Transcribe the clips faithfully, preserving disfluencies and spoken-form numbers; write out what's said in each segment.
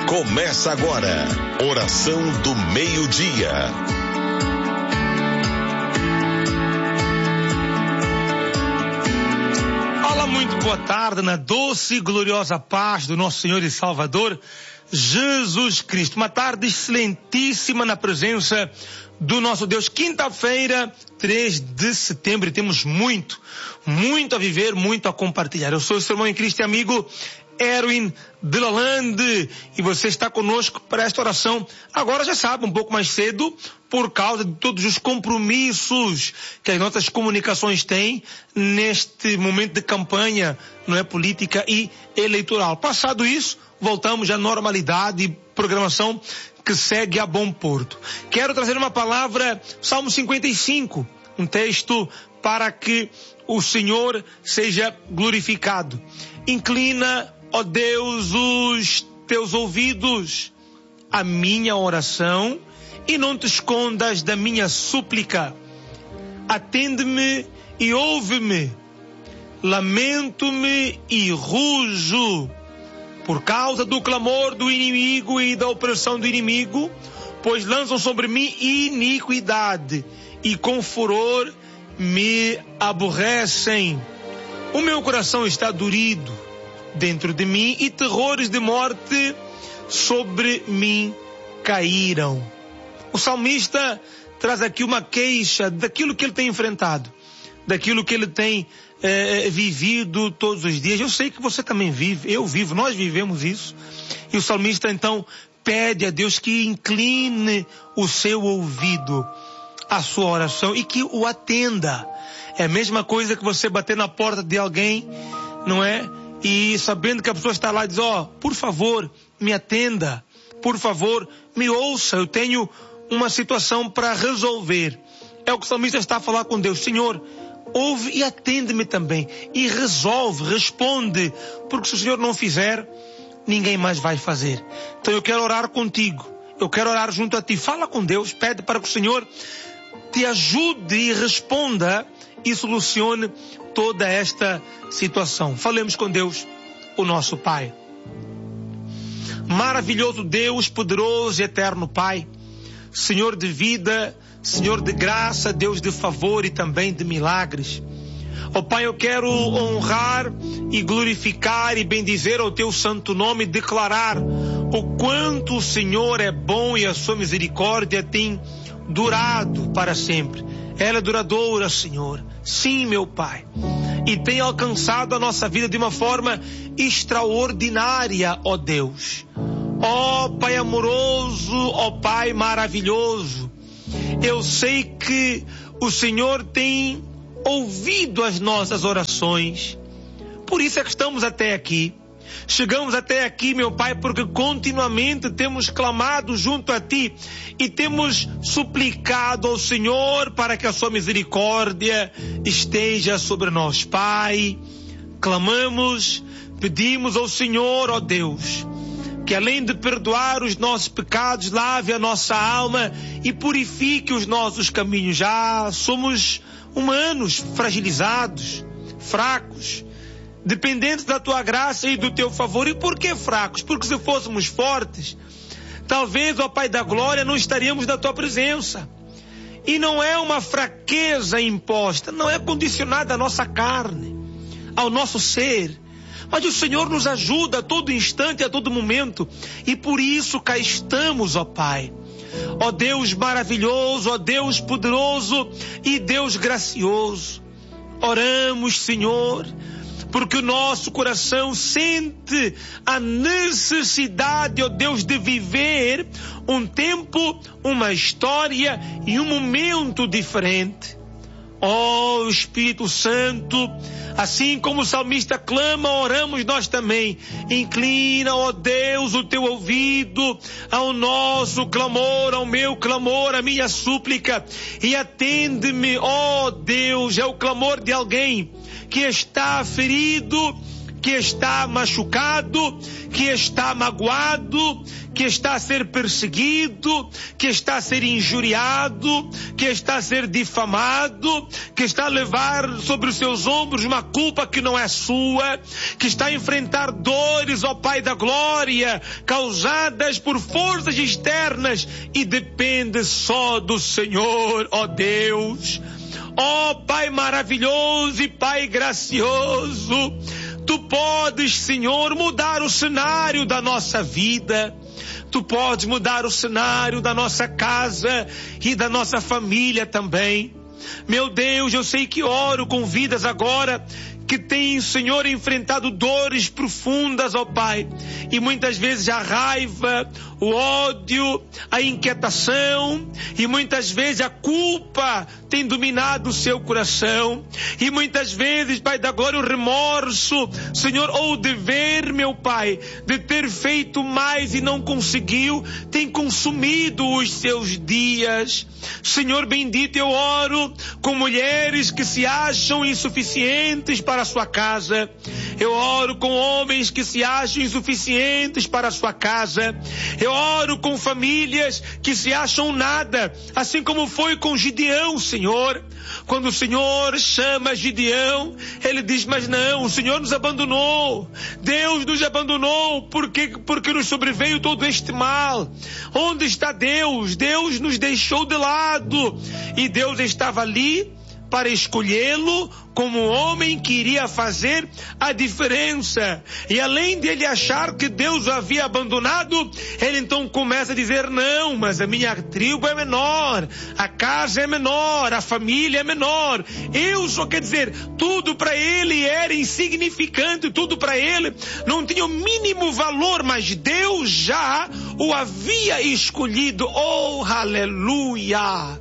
Começa agora, oração do meio-dia. Olá, muito boa tarde, na doce e gloriosa paz do nosso Senhor e Salvador, Jesus Cristo. Uma tarde excelentíssima na presença do nosso Deus. Quinta-feira, três de setembro, e temos muito, muito a viver, muito a compartilhar. Eu sou o seu irmão em Cristo e amigo Erwin de Lalande, e você está conosco para esta oração. Agora já sabe, um pouco mais cedo, por causa de todos os compromissos que as nossas comunicações têm neste momento de campanha, não é, política e eleitoral. Passado isso, voltamos à normalidade e programação que segue a bom porto. Quero trazer uma palavra, Salmo cinquenta e cinco, um texto para que o Senhor seja glorificado. Inclina, ó Deus, os teus ouvidos à minha oração e não te escondas da minha súplica. Atende-me e ouve-me. Lamento-me e rujo por causa do clamor do inimigo e da opressão do inimigo, pois lançam sobre mim iniquidade e com furor me aborrecem. O meu coração está dorido dentro de mim e terrores de morte sobre mim caíram. O salmista traz aqui uma queixa daquilo que ele tem enfrentado, daquilo que ele tem é, vivido todos os dias. Eu sei que você também vive, eu vivo, nós vivemos isso. E o salmista então pede a Deus que incline o seu ouvido à sua oração e que o atenda. É a mesma coisa que você bater na porta de alguém, não é? E sabendo que a pessoa está lá e diz, ó, oh, por favor, me atenda, por favor, me ouça, eu tenho uma situação para resolver. É o que o salmista está a falar com Deus. Senhor, ouve e atende-me também. E resolve, responde. Porque se o Senhor não fizer, ninguém mais vai fazer. Então eu quero orar contigo. Eu quero orar junto a ti. Fala com Deus, pede para que o Senhor te ajude e responda e solucione toda esta situação. Falemos com Deus, o nosso Pai. Maravilhoso Deus, poderoso e eterno Pai, Senhor de vida, Senhor de graça, Deus de favor e também de milagres. Ó Pai, eu quero honrar e glorificar e bendizer o teu santo nome, declarar o quanto o Senhor é bom e a sua misericórdia tem durado para sempre. Ela é duradoura, Senhor. Sim, meu Pai. E tem alcançado a nossa vida de uma forma extraordinária, ó Deus. Ó Pai amoroso, ó Pai maravilhoso. Eu sei que o Senhor tem ouvido as nossas orações. Por isso é que estamos até aqui. Chegamos até aqui, meu Pai, porque continuamente temos clamado junto a Ti e temos suplicado ao Senhor para que a Sua misericórdia esteja sobre nós. Pai, clamamos, pedimos ao Senhor, ó Deus, que além de perdoar os nossos pecados, lave a nossa alma e purifique os nossos caminhos. Já somos humanos, fragilizados, fracos, dependentes da tua graça e do teu favor. E por que fracos? Porque se fôssemos fortes, talvez, ó Pai da glória, não estaríamos na tua presença. E não é uma fraqueza imposta, não é condicionada à nossa carne, ao nosso ser. Mas o Senhor nos ajuda a todo instante, a todo momento. E por isso cá estamos, ó Pai. Ó Deus maravilhoso, ó Deus poderoso e Deus gracioso. Oramos, Senhor, porque o nosso coração sente a necessidade, ó Deus, de viver um tempo, uma história e um momento diferente. Ó Espírito Santo, assim como o salmista clama, oramos nós também. Inclina, ó Deus, o teu ouvido ao nosso clamor, ao meu clamor, à minha súplica, e atende-me, ó Deus. É o clamor de alguém que está ferido, que está machucado, que está magoado, que está a ser perseguido, que está a ser injuriado, que está a ser difamado, que está a levar sobre os seus ombros uma culpa que não é sua, que está a enfrentar dores, ó Pai da glória, causadas por forças externas e depende só do Senhor, ó Deus. Ó Pai maravilhoso e Pai gracioso, Tu podes, Senhor, mudar o cenário da nossa vida. Tu podes mudar o cenário da nossa casa e da nossa família também. Meu Deus, eu sei que oro com vidas agora que têm, Senhor, enfrentado dores profundas, ó Pai. E muitas vezes a raiva, o ódio, a inquietação e muitas vezes a culpa tem dominado o seu coração. E muitas vezes, Pai da glória, o remorso, Senhor, ou o dever, meu Pai, de ter feito mais e não conseguiu, tem consumido os seus dias. Senhor bendito, eu oro com mulheres que se acham insuficientes para a sua casa. Eu oro com homens que se acham insuficientes para a sua casa. Eu oro com famílias que se acham nada, assim como foi com Gideão, Senhor. Quando o Senhor chama Gideão, ele diz, mas não, o Senhor nos abandonou. Deus nos abandonou porque, porque nos sobreveio todo este mal. Onde está Deus? Deus nos deixou de lado. E Deus estava ali para escolhê-lo como um homem que iria fazer a diferença. E além de ele achar que Deus o havia abandonado, ele então começa a dizer, não, mas a minha tribo é menor, a casa é menor, a família é menor. Eu só, quer dizer, tudo para ele era insignificante, tudo para ele não tinha o mínimo valor, mas Deus já o havia escolhido. Oh, aleluia!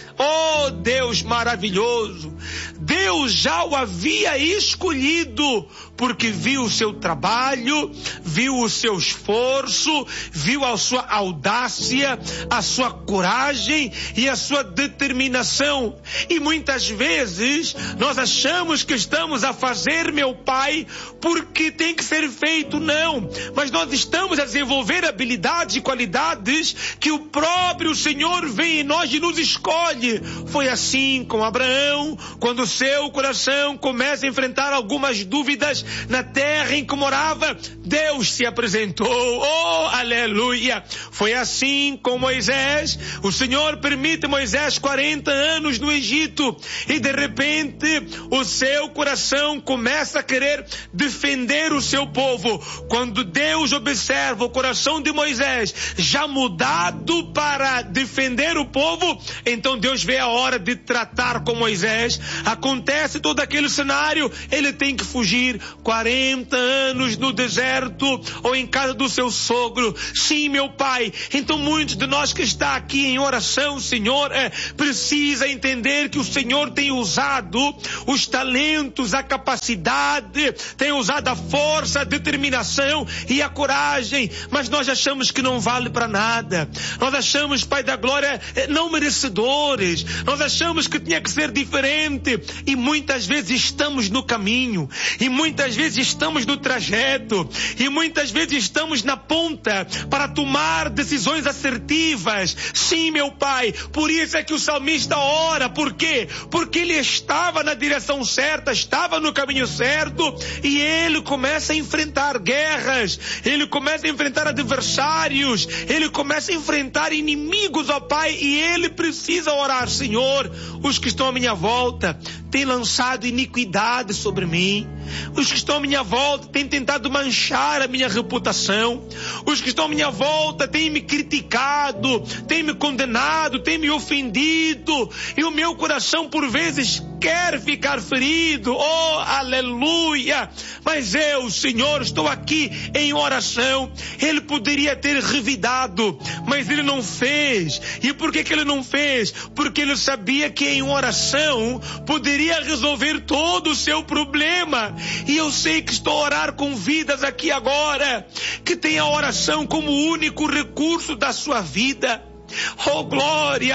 Oh, Deus maravilhoso! Deus já o havia escolhido, porque viu o seu trabalho, viu o seu esforço, viu a sua audácia, a sua coragem e a sua determinação. E muitas vezes nós achamos que estamos a fazer, meu Pai, porque tem que ser feito. Não, mas nós estamos a desenvolver habilidades e qualidades que o próprio Senhor vem em nós e nos escolhe. Foi assim com Abraão, quando o seu coração começa a enfrentar algumas dúvidas na terra em que morava, Deus se apresentou. Oh, aleluia! Foi assim com Moisés. O Senhor permite Moisés quarenta anos no Egito e de repente o seu coração começa a querer defender o seu povo. Quando Deus observa o coração de Moisés já mudado para defender o povo, então Deus vê a hora de tratar com Moisés. Acontece todo aquele cenário, ele tem que fugir. quarenta anos no deserto ou em casa do seu sogro. Sim, meu Pai. Então muitos de nós que está aqui em oração, Senhor, é, precisa entender que o Senhor tem usado os talentos, a capacidade, tem usado a força, a determinação e a coragem, mas nós achamos que não vale para nada. Nós achamos, Pai da glória, não merecedores. Nós achamos que tinha que ser diferente e muitas vezes estamos no caminho e muitas vezes estamos no trajeto e muitas vezes estamos na ponta para tomar decisões assertivas. Sim, meu Pai, por isso é que o salmista ora. Por quê? Porque ele estava na direção certa, estava no caminho certo e ele começa a enfrentar guerras, ele começa a enfrentar adversários, ele começa a enfrentar inimigos, ó Pai, e ele precisa orar. Senhor, os que estão à minha volta têm lançado iniquidade sobre mim. Os que estão à minha volta têm tentado manchar a minha reputação. Os que estão à minha volta têm me criticado, têm me condenado, têm me ofendido. E o meu coração por vezes quer ficar ferido. Oh, aleluia! Mas eu, Senhor, estou aqui em oração. Ele poderia ter revidado, mas ele não fez. E por que que ele não fez? Porque ele sabia que em oração poderia resolver todo o seu problema. E eu sei que estou a orar com vidas aqui agora, que tem a oração como único recurso da sua vida. Oh, glória!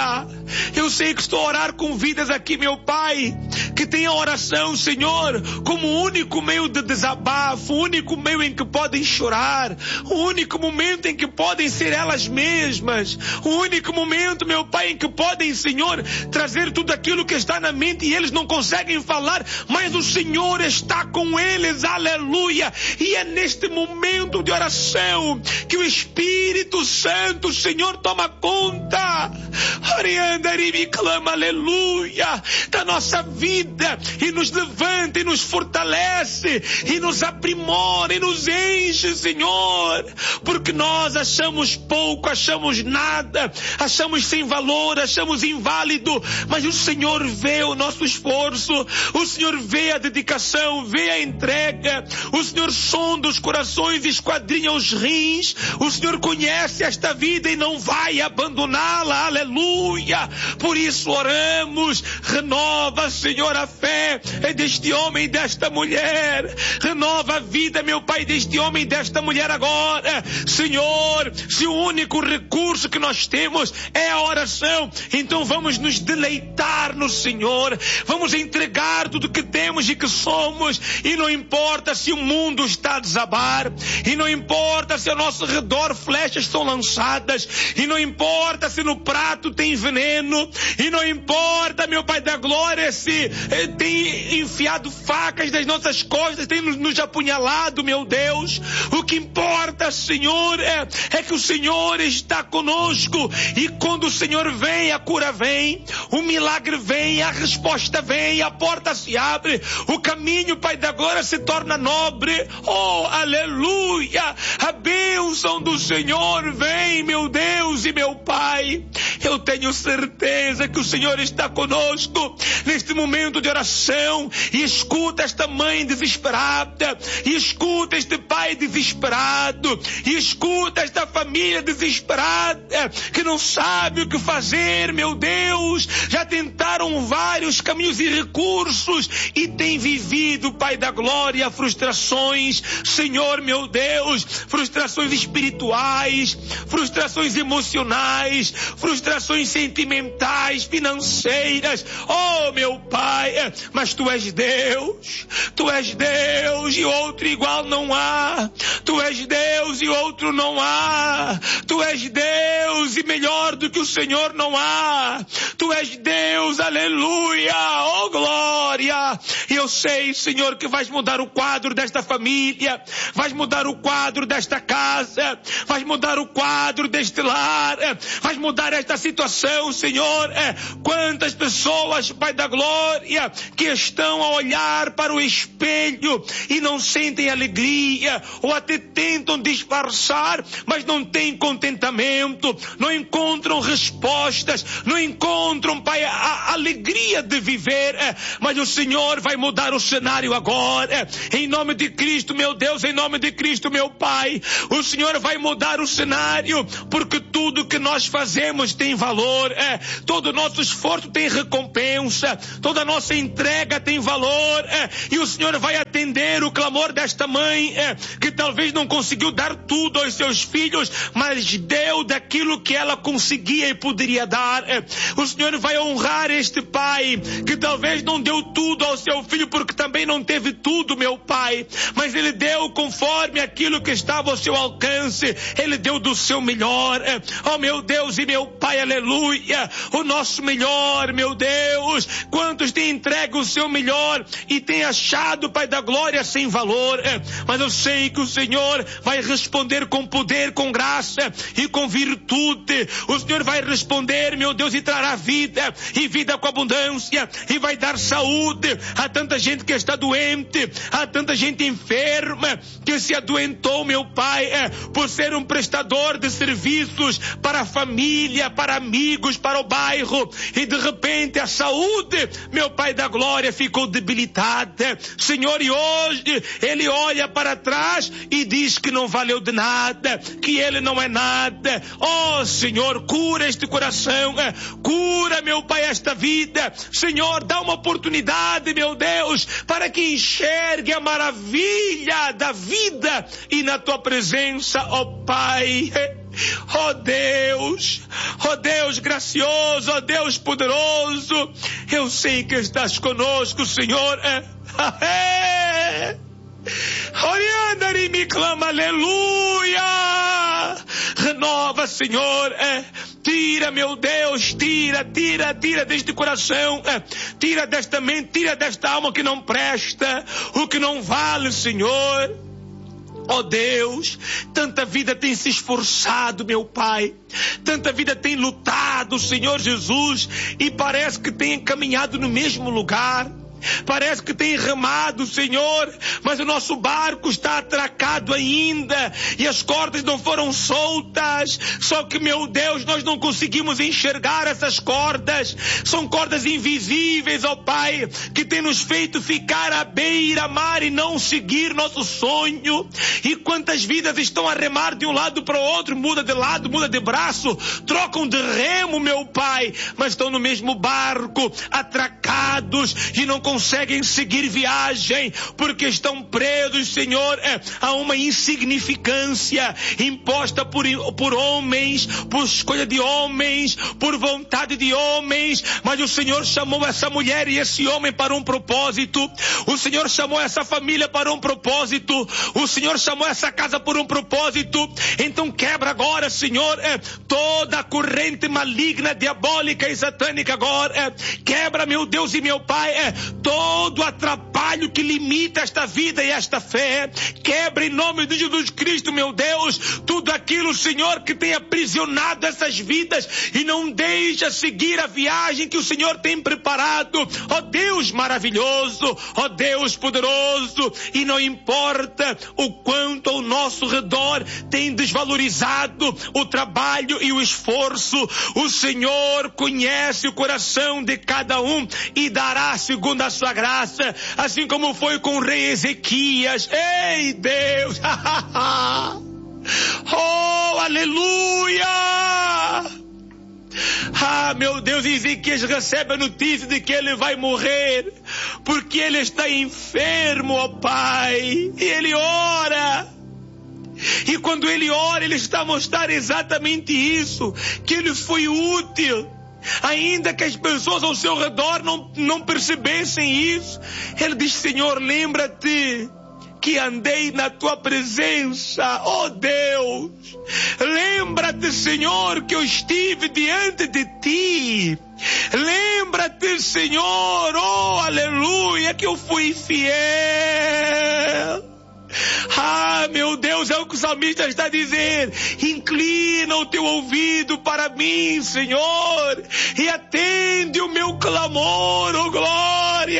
Eu sei que estou a orar com vidas aqui, meu Pai, que tem a oração, Senhor, como o único meio de desabafo, o único meio em que podem chorar, o único momento em que podem ser elas mesmas, o único momento, meu Pai, em que podem, Senhor, trazer tudo aquilo que está na mente e eles não conseguem falar, mas o Senhor está com eles, aleluia. E é neste momento de oração que o Espírito Santo, Senhor, toma conta, me clama, aleluia, da nossa vida e nos levanta e nos fortalece e nos aprimora e nos enche, Senhor, porque nós achamos pouco, achamos nada, achamos sem valor, achamos inválido, mas o Senhor vê o nosso esforço, o Senhor vê a dedicação, vê a entrega, o Senhor sonda os corações e esquadrinha os rins, o Senhor conhece esta vida e não vai abandoná-la, aleluia. Por isso oramos, renova, Senhor, a fé deste homem e desta mulher, renova a vida, meu Pai, deste homem e desta mulher agora, Senhor. Se o único recurso que nós temos é a oração, então vamos nos deleitar no Senhor, vamos entregar tudo que temos e que somos, e não importa se o mundo está a desabar, e não importa se ao nosso redor flechas são lançadas, e não importa se no prato tem veneno, e não importa, meu Pai da glória, se eh, tem enfiado facas nas nossas costas, tem nos, nos apunhalado, meu Deus. O que importa, Senhor, é, é que o Senhor está conosco, e quando o Senhor vem, a cura vem, o milagre vem, a resposta vem, a porta se abre, o caminho, Pai da glória, se torna nobre. Oh, aleluia, a bênção do Senhor vem, meu Deus e meu Pai. Eu tenho certeza que o Senhor está conosco neste momento de oração, e escuta esta mãe desesperada, e escuta este pai desesperado, e escuta esta família desesperada que não sabe o que fazer, meu Deus. Já tentaram vários caminhos e recursos e tem vivido, Pai da glória, frustrações, Senhor, meu Deus, frustrações espirituais, frustrações emocionais, frustrações sentimentais, financeiras. Oh, meu Pai, mas Tu és Deus, Tu és Deus e outro igual não há, Tu és Deus e outro não há, Tu és Deus e melhor do que o Senhor não há, Tu és Deus, aleluia, oh glória. E eu sei, Senhor, que vais mudar o quadro desta família, vais mudar o quadro desta casa, vais mudar o quadro deste lar, vais mudar esta situação, Senhor. Quantas pessoas, Pai da glória, que estão a olhar para o espelho e não sentem alegria, ou até tentam disfarçar, mas não têm contentamento, não encontram respostas, não encontram, Pai, a, a alegria de viver, mas o Senhor vai mudar o cenário agora, em nome de Cristo, meu Deus, em nome de Cristo, meu Pai. O Senhor vai mudar o cenário, porque tudo que nós fazemos tem valor, é, todo o nosso esforço tem recompensa, toda a nossa entrega tem valor, é, e o Senhor vai atender o clamor desta mãe, é, que talvez não conseguiu dar tudo aos seus filhos, mas deu daquilo que ela conseguia e poderia dar. É. O Senhor vai honrar este pai, que talvez não deu tudo ao seu filho, porque também não teve tudo, meu Pai, mas ele deu conforme aquilo que estava ao seu alcance, ele deu do seu melhor. É. Oh, meu Deus e meu Pai, aleluia, o nosso melhor, meu Deus. Quantos têm entregue o seu melhor e têm achado, Pai da glória, sem valor, é. Mas eu sei que o Senhor vai responder com poder, com graça e com virtude. O Senhor vai responder, meu Deus, e trará vida, e vida com abundância, e vai dar saúde a tanta gente que está doente, a tanta gente enferma, que se adoentou, meu Pai, é, por ser um prestador de serviços para a família, para amigos, para o bairro, e de repente a saúde, meu Pai da glória, ficou debilitada, Senhor, e hoje ele olha para trás e diz que não valeu de nada, que ele não é nada. Oh, Senhor, cura este coração, cura, meu Pai, esta vida, Senhor, dá uma oportunidade, meu Deus, para que enxergue a maravilha da vida e na Tua presença, ó Pai. Ó Deus, ó Deus gracioso, ó Deus poderoso, eu sei que estás conosco, Senhor. Orianda e me clama, aleluia. Renova, Senhor. Tira, meu Deus, tira, tira, tira deste coração, tira desta mente, tira desta alma que não presta, o que não vale, Senhor. Ó Deus, tanta vida tem se esforçado, meu Pai, tanta vida tem lutado, Senhor Jesus, e parece que tem caminhado no mesmo lugar. Parece que tem remado, Senhor, mas o nosso barco está atracado ainda e as cordas não foram soltas. Só que, meu Deus, nós não conseguimos enxergar essas cordas. São cordas invisíveis, ó Pai, que tem nos feito ficar à beira-mar e não seguir nosso sonho. E quantas vidas estão a remar de um lado para o outro, muda de lado, muda de braço, trocam de remo, meu Pai, mas estão no mesmo barco, atracados e não conseguem seguir viagem, porque estão presos, Senhor, a uma insignificância imposta por, por homens, por escolha de homens, por vontade de homens. Mas o Senhor chamou essa mulher e esse homem para um propósito. O Senhor chamou essa família para um propósito. O Senhor chamou essa casa por um propósito. Então quebra agora, Senhor, toda a corrente maligna, diabólica e satânica agora. Quebra, meu Deus e meu Pai, todo atrapalho que limita esta vida e esta fé. Quebra em nome de Jesus Cristo, meu Deus, tudo aquilo, Senhor, que tem aprisionado essas vidas e não deixa seguir a viagem que o Senhor tem preparado. Ó Deus maravilhoso, ó Deus poderoso, e não importa o quanto ao nosso redor tem desvalorizado o trabalho e o esforço, o Senhor conhece o coração de cada um e dará segundo a sua graça, assim como foi com o rei Ezequias. Ei, Deus! Oh, aleluia! Ah, meu Deus, Ezequias recebe a notícia de que ele vai morrer, porque ele está enfermo, ó Pai, e ele ora. E quando ele ora, ele está a mostrar exatamente isso, que ele foi útil. Ainda que as pessoas ao seu redor não, não percebessem isso, ele diz: Senhor, lembra-te que andei na tua presença, ó Deus. Lembra-te, Senhor, que eu estive diante de ti. Lembra-te, Senhor, oh aleluia, que eu fui fiel. Ah, meu Deus, é o que o salmista está a dizer. Inclina o teu ouvido para mim, Senhor, e atende o meu clamor, oh glória.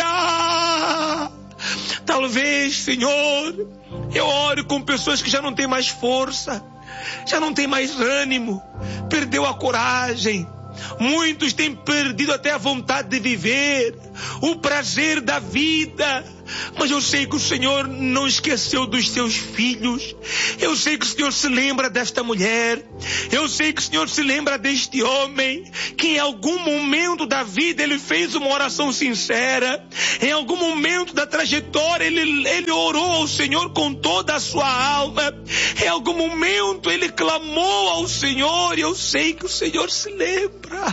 Talvez, Senhor, eu oro com pessoas que já não têm mais força, já não têm mais ânimo, perdeu a coragem. Muitos têm perdido até a vontade de viver, o prazer da vida. Mas eu sei que o Senhor não esqueceu dos seus filhos. Eu sei que o Senhor se lembra desta mulher. Eu sei que o Senhor se lembra deste homem, que em algum momento da vida ele fez uma oração sincera. Em algum momento da trajetória ele, ele orou ao Senhor com toda a sua alma. Em algum momento ele clamou ao Senhor, e eu sei que o Senhor se lembra.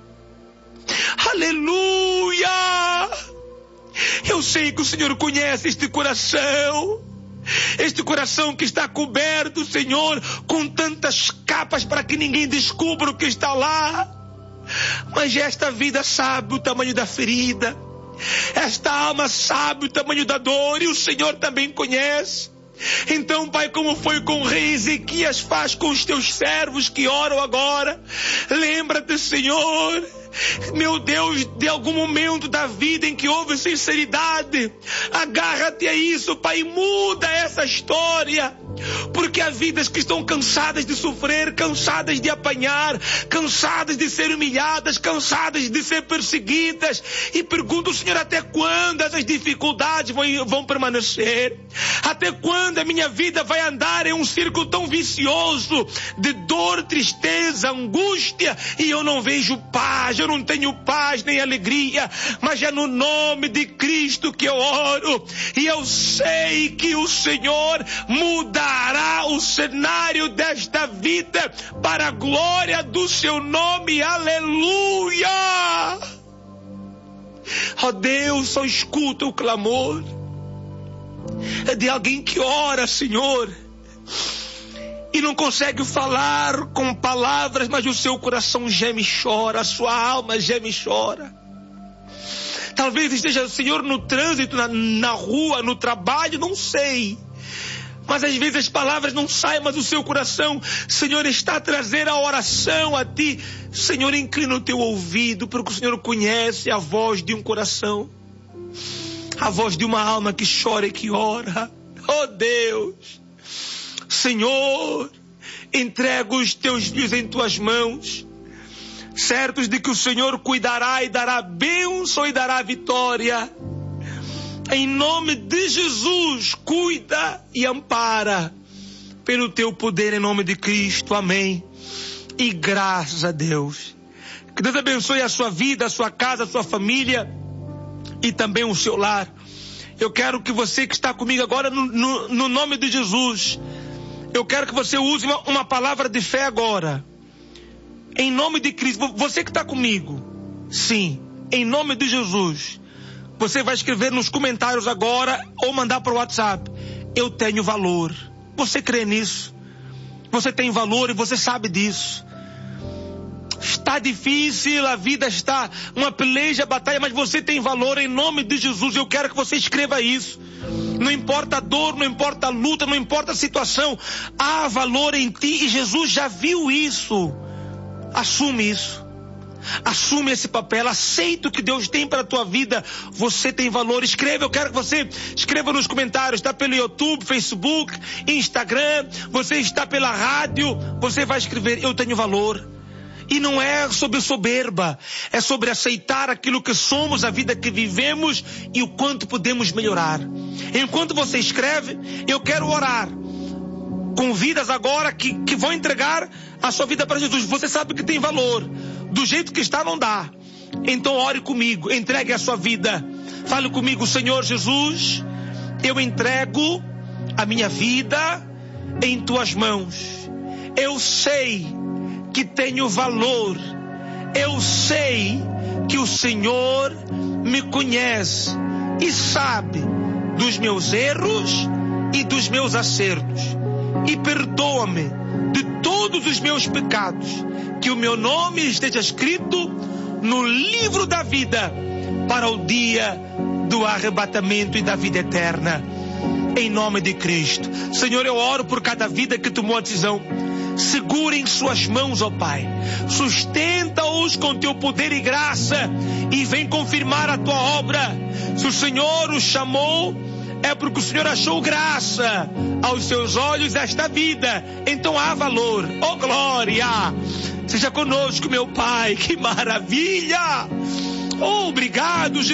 Aleluia! Eu sei que o Senhor conhece este coração, este coração que está coberto, Senhor, com tantas capas para que ninguém descubra o que está lá. Mas esta vida sabe o tamanho da ferida, esta alma sabe o tamanho da dor, e o Senhor também conhece. Então, Pai, como foi com o rei Ezequias, faz com os teus servos que oram agora. Lembra-te, Senhor, meu Deus, de algum momento da vida em que houve sinceridade. Agarra-te a isso, Pai, e muda essa história. Porque há vidas que estão cansadas de sofrer, cansadas de apanhar, cansadas de ser humilhadas, cansadas de ser perseguidas. E pergunto ao Senhor, até quando essas dificuldades vão, vão permanecer? Até quando a minha vida vai andar em um círculo tão vicioso de dor, tristeza, angústia, e eu não vejo paz, eu não tenho paz nem alegria? Mas é no nome de Cristo que eu oro, e eu sei que o Senhor muda mudará o cenário desta vida para a glória do seu nome. Aleluia! Ó Deus, só escuta o clamor. É de alguém que ora, Senhor, e não consegue falar com palavras, mas o seu coração geme e chora, a sua alma geme e chora. Talvez esteja, Senhor, no trânsito, na, na rua, no trabalho, não sei. Mas às vezes as palavras não saem, mas o seu coração, Senhor, está a trazer a oração a Ti. Senhor, inclina o Teu ouvido, porque o Senhor conhece a voz de um coração. A voz de uma alma que chora e que ora. Oh Deus, Senhor, entrego os Teus filhos em Tuas mãos, certos de que o Senhor cuidará e dará bênção e dará vitória. Em nome de Jesus, cuida e ampara pelo Teu poder, em nome de Cristo. Amém. E graças a Deus. Que Deus abençoe a sua vida, a sua casa, a sua família e também o seu lar. Eu quero que você que está comigo agora, no, no, no nome de Jesus, eu quero que você use uma, uma palavra de fé agora. Em nome de Cristo, você que está comigo, sim, em nome de Jesus, você vai escrever nos comentários agora ou mandar para o WhatsApp: eu tenho valor. Você crê nisso? Você tem valor e você sabe disso. Está difícil, a vida está uma peleja, batalha, mas você tem valor. Em nome de Jesus, eu quero que você escreva isso. Não importa a dor, não importa a luta, não importa a situação, há valor em ti e Jesus já viu isso. Assume isso. Assume esse papel, aceita o que Deus tem para a tua vida. Você tem valor. Escreva, eu quero que você escreva nos comentários. Está pelo YouTube, Facebook, Instagram, você está pela rádio, você vai escrever: eu tenho valor. E não é sobre soberba, é sobre aceitar aquilo que somos, a vida que vivemos e o quanto podemos melhorar. Enquanto você escreve, eu quero orar com vidas agora que, que vão entregar a sua vida para Jesus. Você sabe que tem valor. Do jeito que está não dá. Então ore comigo, entregue a sua vida. Fale comigo: Senhor Jesus, eu entrego a minha vida em Tuas mãos. Eu sei que tenho valor. Eu sei que o Senhor me conhece e sabe dos meus erros e dos meus acertos. E perdoa-me de todos os meus pecados. Que o meu nome esteja escrito no livro da vida para o dia do arrebatamento e da vida eterna. Em nome de Cristo. Senhor, eu oro por cada vida que tomou a decisão. Segura em suas mãos, ó Pai. Sustenta-os com Teu poder e graça e vem confirmar a Tua obra. Se o Senhor os chamou, é porque o Senhor achou graça aos seus olhos esta vida. Então há valor. Oh glória! Seja conosco, meu Pai. Que maravilha! Oh, obrigado, Jesus.